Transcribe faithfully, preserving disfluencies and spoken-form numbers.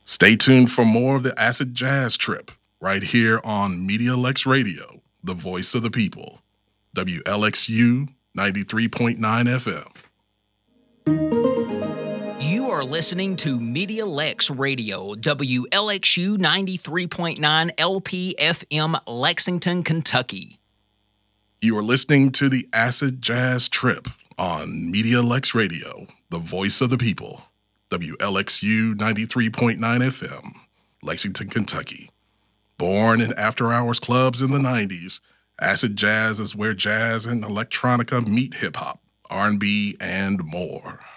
Stay tuned for more of the Acid Jazz Trip right here on Media Lex Radio, the voice of the people. W L X U ninety-three point nine F M. You are listening to Media Lex Radio, W L X U ninety-three point nine L P F M, Lexington, Kentucky. You are listening to the Acid Jazz Trip on Media Lex Radio, the voice of the people. W L X U ninety-three point nine F M, Lexington, Kentucky. Born in after-hours clubs in the nineties, acid jazz is where jazz and electronica meet hip-hop, R and B, and more.